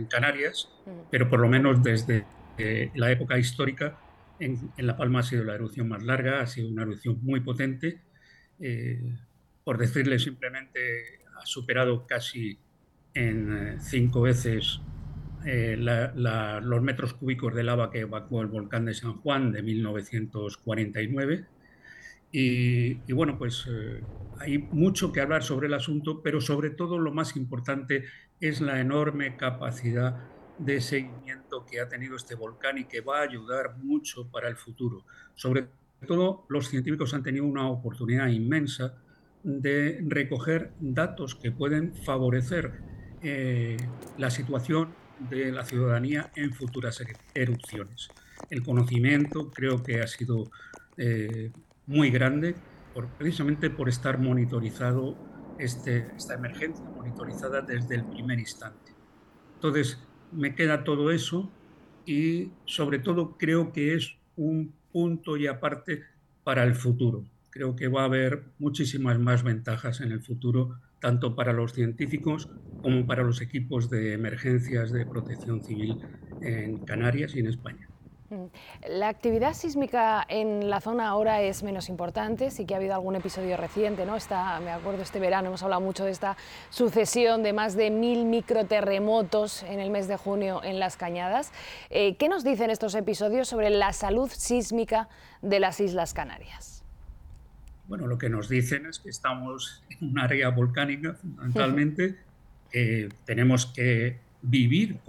en Canarias, pero por lo menos desde la época histórica en La Palma ha sido la erupción más larga, ha sido una erupción muy potente. Eh, por decirle simplemente, ha superado casi en 5 veces los metros cúbicos de lava que evacuó el volcán de San Juan de 1949. Y bueno, pues hay mucho que hablar sobre el asunto, pero sobre todo lo más importante es la enorme capacidad de seguimiento que ha tenido este volcán y que va a ayudar mucho para el futuro. Sobre todo, los científicos han tenido una oportunidad inmensa de recoger datos que pueden favorecer la situación de la ciudadanía en futuras erupciones. El conocimiento creo que ha sido eh, muy grande precisamente por estar monitorizado esta emergencia, monitorizada desde el primer instante. Entonces, me queda todo eso y sobre todo creo que es un punto y aparte para el futuro. Creo que va a haber muchísimas más ventajas en el futuro, tanto para los científicos como para los equipos de emergencias de protección civil en Canarias y en España. Mm. La actividad sísmica en la zona ahora es menos importante, sí que ha habido algún episodio reciente, ¿no? Me acuerdo este verano, hemos hablado mucho de esta sucesión de más de 1000 microterremotos en el mes de junio en Las Cañadas. ¿Qué nos dicen estos episodios sobre la salud sísmica de las Islas Canarias? Bueno, lo que nos dicen es que estamos en un área volcánica, fundamentalmente. Tenemos que vivir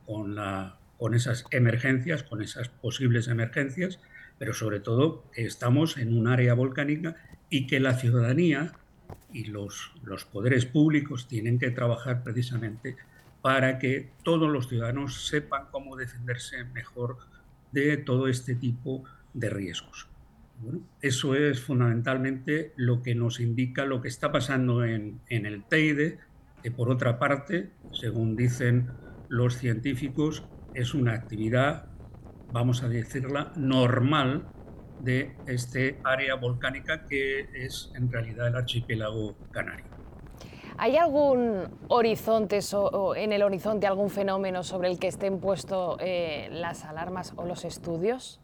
con esas emergencias, con esas posibles emergencias, pero sobre todo que estamos en un área volcánica y que la ciudadanía y los poderes públicos tienen que trabajar precisamente para que todos los ciudadanos sepan cómo defenderse mejor de todo este tipo de riesgos. Bueno, eso es fundamentalmente lo que nos indica lo que está pasando en el Teide, que por otra parte, según dicen los científicos, es una actividad, vamos a decirla, normal de este área volcánica que es en realidad el archipiélago canario. ¿Hay algún horizonte o en el horizonte algún fenómeno sobre el que estén puestos las alarmas o los estudios?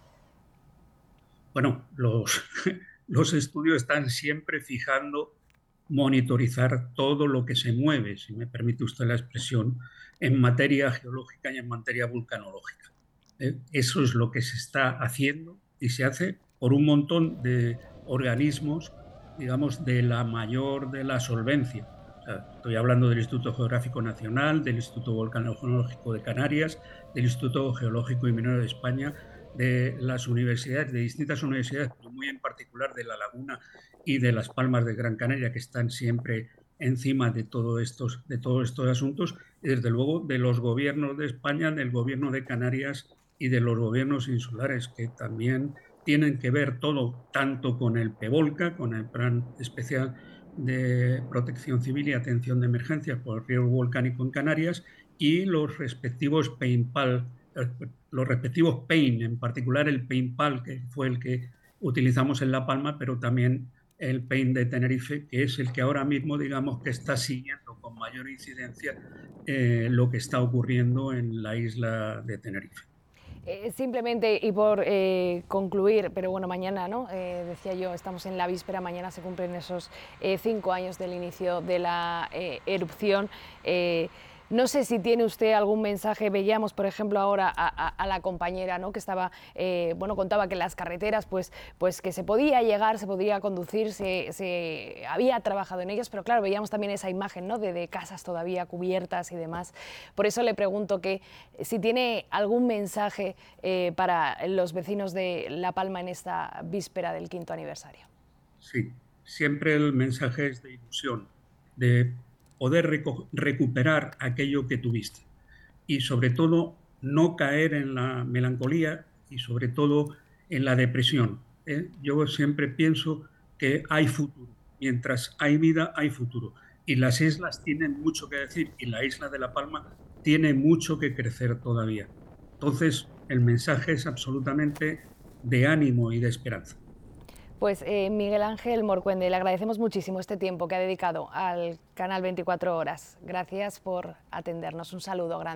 Bueno, los estudios están siempre fijando monitorizar todo lo que se mueve, si me permite usted la expresión, en materia geológica y en materia vulcanológica. Eso es lo que se está haciendo y se hace por un montón de organismos, digamos, de la mayor de la solvencia. O sea, estoy hablando del Instituto Geográfico Nacional, del Instituto Volcanológico de Canarias, del Instituto Geológico y Minero de España, de las universidades, de distintas universidades, pero muy en particular de La Laguna y de Las Palmas de Gran Canaria, que están siempre encima de todos estos asuntos, y desde luego de los gobiernos de España, del gobierno de Canarias y de los gobiernos insulares, que también tienen que ver todo, tanto con el PEVOLCA, con el Plan Especial de Protección Civil y Atención de Emergencias por el riesgo volcánico en Canarias, y los respectivos PAIN, en particular el PAIN-PAL, que fue el que utilizamos en La Palma, pero también el PAIN de Tenerife, que es el que ahora mismo, digamos, que está siguiendo con mayor incidencia lo que está ocurriendo en la isla de Tenerife. Simplemente, y por concluir, pero bueno, mañana, ¿no? Decía yo, estamos en la víspera, mañana se cumplen esos 5 años del inicio de la erupción. No sé si tiene usted algún mensaje. Veíamos, por ejemplo, ahora a la compañera, ¿no? Que estaba, bueno, contaba que en las carreteras, pues que se podía llegar, se podía conducir, se había trabajado en ellas, pero claro, veíamos también esa imagen, ¿no? De casas todavía cubiertas y demás. Por eso le pregunto que si tiene algún mensaje para los vecinos de La Palma en esta víspera del 5º aniversario. Sí, siempre el mensaje es de ilusión, de poder recuperar aquello que tuviste y sobre todo no caer en la melancolía y sobre todo en la depresión. Yo siempre pienso que hay futuro. Mientras hay vida, hay futuro. Y las islas tienen mucho que decir y la isla de La Palma tiene mucho que crecer todavía. Entonces, el mensaje es absolutamente de ánimo y de esperanza. Pues Miguel Ángel Morcuende, le agradecemos muchísimo este tiempo que ha dedicado al canal 24 Horas. Gracias por atendernos. Un saludo grande.